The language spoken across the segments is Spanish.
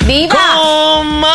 ¡Diva! ¡Comadre!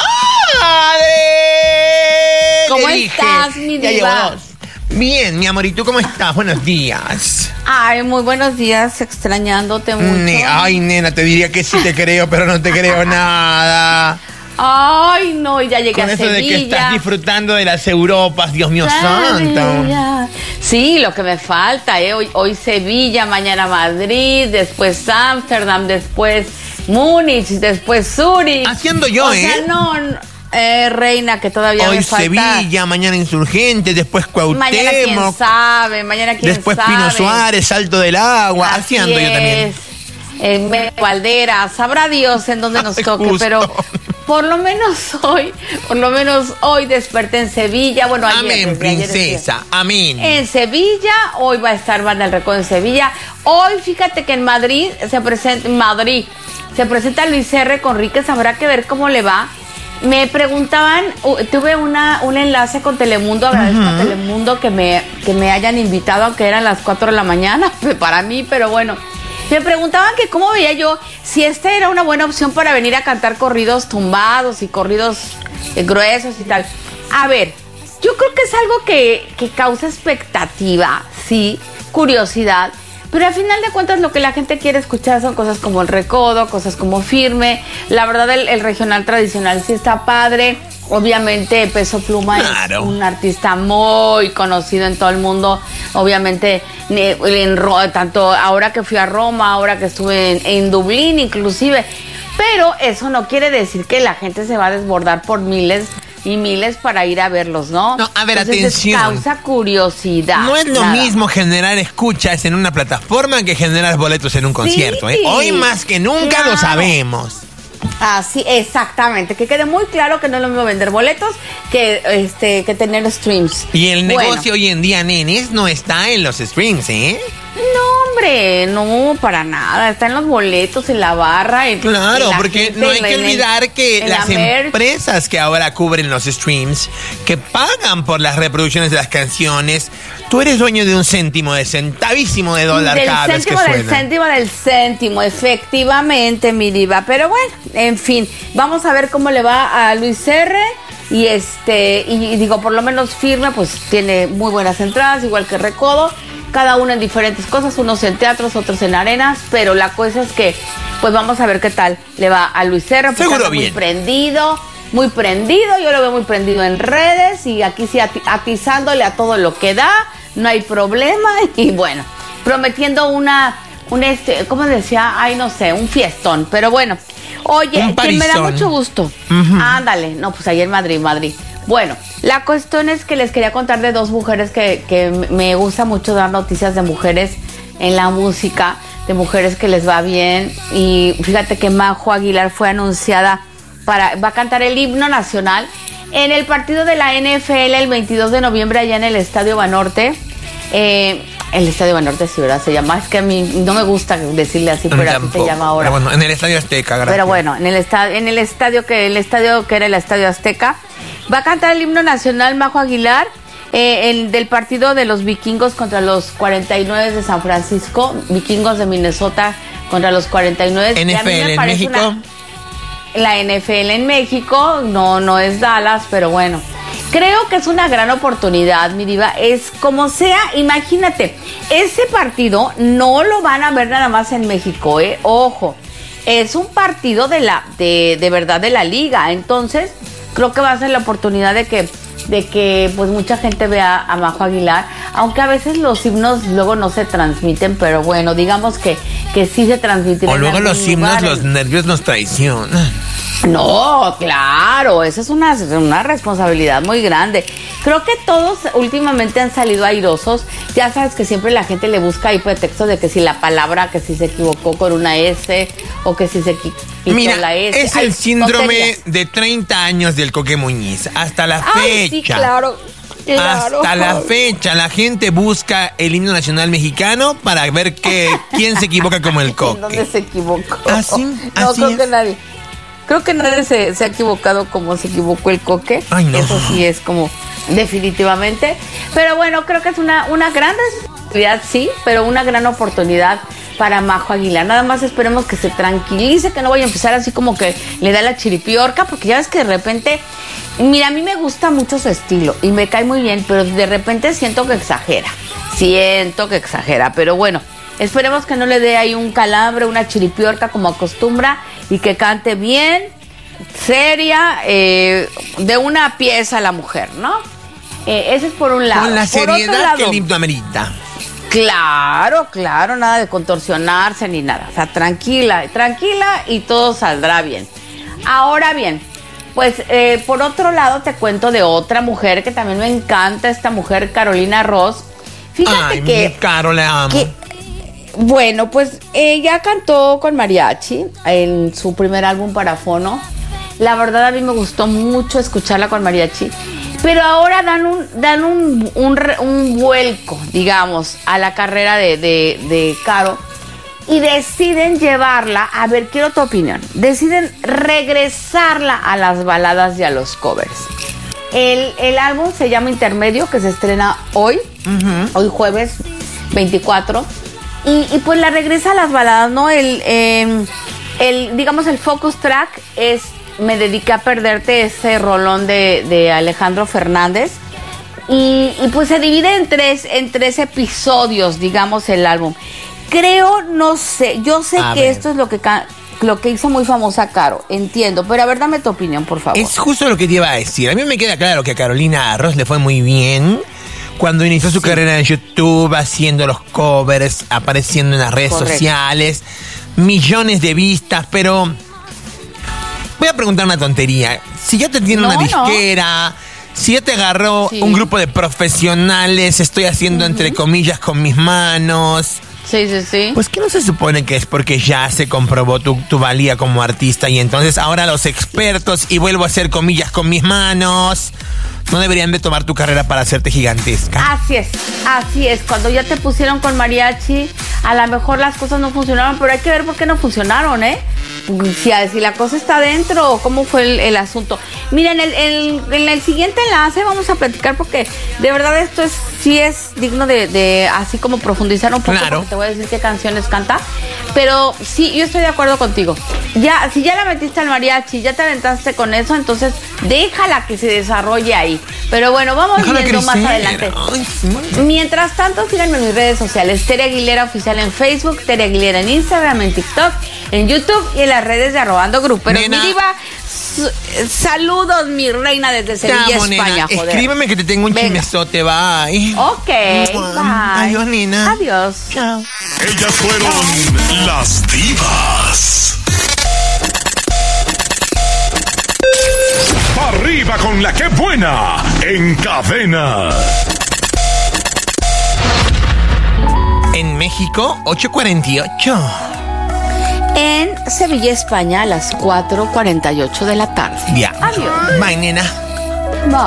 ¿Cómo estás, mi diva? Bien, mi amor, ¿y tú cómo estás? Buenos días. Ay, muy buenos días, extrañándote mucho. Ay, nena, te diría que sí te creo, pero no te creo nada. Ay, no, ya llegué Con a eso Sevilla. de que estás disfrutando de las Europas, Dios mío santo. Sí, lo que me falta, hoy Sevilla, mañana Madrid, después Ámsterdam, después Múnich, después Zúrich. Haciendo yo, o sea, no, reina, que todavía hoy me falta. Sevilla, mañana Insurgentes, después Cuauhtémoc. Mañana quién sabe, mañana quién después sabe. Pino Suárez, Salto del Agua. Así haciendo yo también. Caldera, sabrá Dios en dónde nos toque, justo. pero por lo menos hoy desperté en Sevilla. Bueno, ayer, Amén, princesa, amén. En Sevilla, hoy va a estar Banda El Recodo en Sevilla. Hoy, fíjate que en Madrid se presenta Luis R. Conríquez, habrá que ver cómo le va. Me preguntaban, tuve un enlace con Telemundo, agradezco a Telemundo que me hayan invitado, aunque eran las 4 de la mañana para mí, pero bueno. Me preguntaban que cómo veía yo si esta era una buena opción para venir a cantar corridos tumbados y corridos gruesos y tal. A ver, yo creo que es algo que causa expectativa, sí, curiosidad, pero al final de cuentas lo que la gente quiere escuchar son cosas como El Recodo, cosas como Firme. La verdad, el regional tradicional sí está padre. Obviamente Peso Pluma claro. Es un artista muy conocido en todo el mundo. Obviamente, tanto ahora que fui a Roma, ahora que estuve en Dublín inclusive. Pero eso no quiere decir que la gente se va a desbordar por miles y miles para ir a verlos, ¿no? No, a ver, entonces, atención. Causa curiosidad. No es lo mismo generar escuchas en una plataforma que generar boletos en un concierto, ¿eh? Hoy más que nunca lo sabemos. Así, exactamente. Que quede muy claro que no es lo mismo vender boletos que tener streams. Y el negocio hoy en día, nenes, no está en los streams, ¿eh? No, hombre, no, para nada. Está en los boletos, en la barra. Claro, porque no hay que olvidar que las empresas que ahora cubren los streams, que pagan por las reproducciones de las canciones, tú eres dueño de un céntimo, de centavísimo de dólar cada vez que suena. Del céntimo, efectivamente, mi diva. Pero bueno, en fin, vamos a ver cómo le va a Luis R. Y digo, por lo menos Firme, pues tiene muy buenas entradas, igual que Recodo. Cada uno en diferentes cosas, unos en teatros, otros en arenas, pero la cosa es que, pues vamos a ver qué tal le va a Luis R. Seguro bien. Muy prendido, yo lo veo muy prendido en redes y aquí sí atizándole a todo lo que da, no hay problema y bueno, prometiendo ¿cómo decía? Ay, no sé, un fiestón, pero bueno. Oye, que me da mucho gusto. Ándale, no, pues ayer Madrid. Bueno, la cuestión es que les quería contar de dos mujeres que me gusta mucho dar noticias de mujeres en la música, de mujeres que les va bien. Y fíjate que Majo Aguilar fue anunciada va a cantar el himno nacional en el partido de la NFL el 22 de noviembre allá en el Estadio Banorte. El Estadio Banorte, sí, ¿verdad? Se llama. Es que a mí no me gusta decirle así, pero así se llama ahora. Pero bueno, en el Estadio Azteca, gracias. Pero bueno, en el estadio que era el Estadio Azteca, va a cantar el himno nacional Majo Aguilar, del partido de los vikingos contra los 49 de San Francisco, vikingos de Minnesota contra los 49. NFL en México. La NFL en México, no es Dallas, pero bueno. Creo que es una gran oportunidad, mi diva. Es como sea, imagínate, ese partido no lo van a ver nada más en México, ojo. Es un partido de verdad de la liga. Entonces, creo que va a ser la oportunidad de que pues mucha gente vea a Majo Aguilar, aunque a veces los himnos luego no se transmiten, pero bueno, digamos que sí se transmiten. O luego los himnos, los nervios nos traicionan. No, claro, esa es una responsabilidad muy grande. Creo que todos últimamente han salido airosos. Ya sabes que siempre la gente le busca ahí pretexto de que si la palabra, que si se equivocó con una S o que si se quitó la S. Es el síndrome de 30 años del Coque Muñiz. Hasta la fecha. Sí, claro. Hasta la fecha la gente busca el himno nacional mexicano para ver quién se equivoca como el Coque. ¿Dónde se equivocó? Así creo que nadie. Creo que nadie se ha equivocado como se equivocó el Coque. Ay, no. Eso sí es como definitivamente. Pero bueno, creo que es una gran responsabilidad, sí, pero una gran oportunidad para Majo Aguilar. Nada más esperemos que se tranquilice, que no vaya a empezar así como que le da la chiripiorca, porque ya ves que de repente, mira, a mí me gusta mucho su estilo y me cae muy bien, pero de repente siento que exagera, pero bueno, esperemos que no le dé ahí un calambre, una chiripiorca como acostumbra y que cante bien, seria, de una pieza la mujer, ¿no? Ese es por un lado. Con la seriedad que el himno amerita. Claro, nada de contorsionarse ni nada. O sea, tranquila y todo saldrá bien. Ahora bien, pues por otro lado te cuento de otra mujer que también me encanta, esta mujer, Carolina Ross. Fíjate que... Caro, la amo. Bueno, pues ella cantó con mariachi en su primer álbum para Fono. La verdad a mí me gustó mucho escucharla con mariachi. Pero ahora dan un vuelco, digamos, a la carrera de Caro y deciden llevarla, a ver, quiero tu opinión, deciden regresarla a las baladas y a los covers. El álbum se llama Intermedio, que se estrena hoy, hoy jueves 24, y pues la regresa a las baladas, ¿no? Digamos, el focus track es Me dediqué a perderte, ese rolón de Alejandro Fernández. Y pues se divide en tres episodios, digamos, el álbum. Creo, no sé, yo sé que esto es lo que hizo muy famosa Caro, entiendo, pero a ver, dame tu opinión, por favor. Es justo lo que te iba a decir. A mí me queda claro que a Carolina Ross le fue muy bien cuando inició su carrera en YouTube, haciendo los covers, apareciendo en las redes sociales, millones de vistas, pero... Voy a preguntar una tontería. Si ya te tiene una disquera, si ya te agarró un grupo de profesionales, estoy haciendo entre comillas con mis manos. Sí. Pues que no se supone que es porque ya se comprobó tu valía como artista y entonces ahora los expertos, y vuelvo a hacer comillas con mis manos, no deberían de tomar tu carrera para hacerte gigantesca. Así es. Cuando ya te pusieron con mariachi, a lo mejor las cosas no funcionaron, pero hay que ver por qué no funcionaron, ¿eh? Si la cosa está dentro, ¿cómo fue el asunto? Mira, en el siguiente enlace vamos a platicar, porque de verdad esto sí es digno de así como profundizar un poco, porque te voy a decir qué canciones canta, pero sí, yo estoy de acuerdo contigo. Si ya la metiste al mariachi, ya te aventaste con eso, entonces déjala que se desarrolle ahí. Pero bueno, vamos viendo más adelante. Mientras tanto, síganme en mis redes sociales, Tere Aguilera Oficial en Facebook, Tere Aguilera en Instagram, en TikTok, en YouTube y en las redes de Arrobando Gruperos. Mi diva, saludos, mi reina, desde Sevilla, España. Joder. Escríbeme que te tengo un chismesote, bye. Ok, bye. Adiós, nena. Adiós. Chao. Ellas fueron las divas. Arriba con la que buena en Cadena. En México, 8:48. En Sevilla, España, a las 4:48 de la tarde. Ya. Adiós. Bye, nena.